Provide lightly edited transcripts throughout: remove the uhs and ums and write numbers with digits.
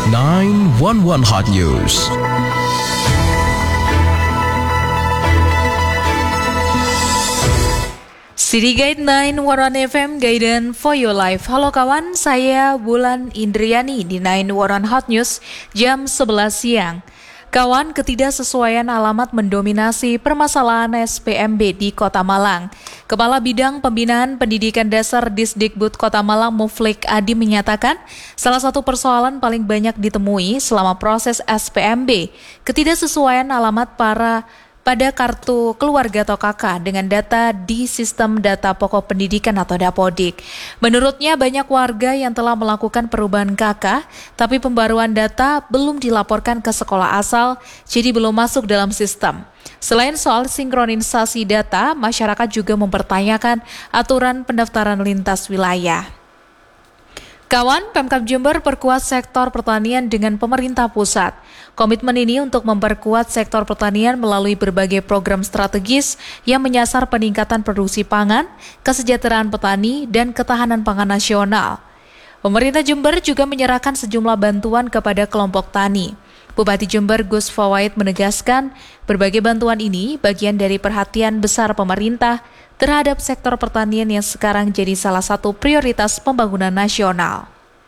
911 Hot News. City Guide 911 FM Guidance for Your Life. Halo kawan, saya Bulan Indriani di 911 Hot News jam 11 siang. Kawan, ketidaksesuaian alamat mendominasi permasalahan SPMB di Kota Malang. Kepala Bidang Pembinaan Pendidikan Dasar Disdikbud Kota Malang Muflik Adi menyatakan, salah satu persoalan paling banyak ditemui selama proses SPMB, ketidaksesuaian alamat pada kartu keluarga atau KK dengan data di sistem data pokok pendidikan atau Dapodik. Menurutnya banyak warga yang telah melakukan perubahan KK, tapi pembaruan data belum dilaporkan ke sekolah asal, jadi belum masuk dalam sistem. Selain soal sinkronisasi data, masyarakat juga mempertanyakan aturan pendaftaran lintas wilayah. Kawan, Pemkab Jember perkuat sektor pertanian dengan pemerintah pusat. Komitmen ini untuk memperkuat sektor pertanian melalui berbagai program strategis yang menyasar peningkatan produksi pangan, kesejahteraan petani, dan ketahanan pangan nasional. Pemerintah Jember juga menyerahkan sejumlah bantuan kepada kelompok tani. Bupati Jember Gus Fawaid menegaskan, berbagai bantuan ini bagian dari perhatian besar pemerintah terhadap sektor pertanian yang sekarang jadi salah satu prioritas pembangunan nasional.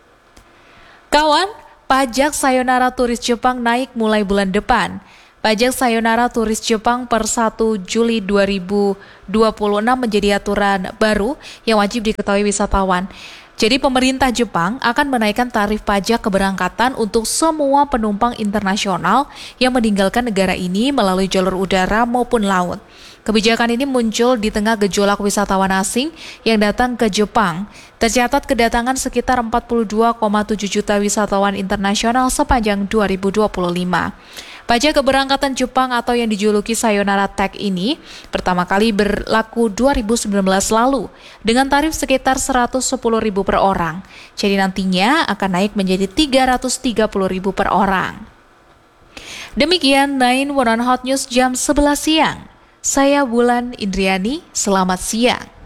Kawan, pajak sayonara turis Jepang naik mulai bulan depan. Pajak sayonara turis Jepang per 1 Juli 2026 menjadi aturan baru yang wajib diketahui wisatawan. Jadi pemerintah Jepang akan menaikkan tarif pajak keberangkatan untuk semua penumpang internasional yang meninggalkan negara ini melalui jalur udara maupun laut. Kebijakan ini muncul di tengah gejolak wisatawan asing yang datang ke Jepang. Tercatat kedatangan sekitar 42,7 juta wisatawan internasional sepanjang 2025. Pajak keberangkatan Jepang atau yang dijuluki Sayonara Tax ini pertama kali berlaku 2019 lalu dengan tarif sekitar 110.000 per orang. Jadi nantinya akan naik menjadi 330.000 per orang. Demikian 911 Hot News jam 11 siang. Saya Bulan Indriani, selamat siang.